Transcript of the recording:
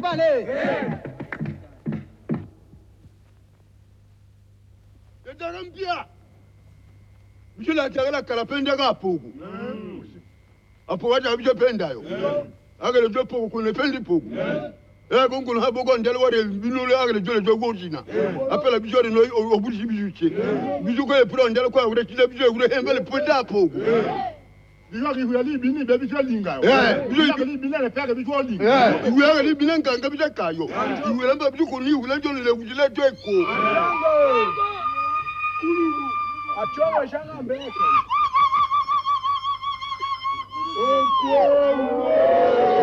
pale. Ndara mpya. Mjula tagala kalapenda gapogo. Apo wacha bijo pendayo. Agale jo pogo kune pendi pogo. Gongo ha bogo ndele ware binule agale jole jogo jina. Apela bijo no obuji bijuche. Bijo ko e pro ndele ko awure kile bijo awure hembele penda pogo. Bijo ki huyali bini be bijo linga. Bijo ki bini le pega bijo linga. Huyali li bini nganga bijo kayo. Huyali mba bijo ko ni huyali jole le wujile jo eko. Achoma shanga mbele. Oh,